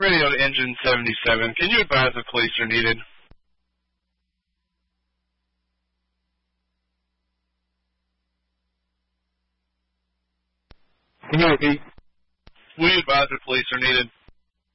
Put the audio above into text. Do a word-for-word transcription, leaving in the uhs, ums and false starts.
Radio to Engine seventy-seven. Can you advise if police are needed? Can you repeat? Will you advise if police are needed?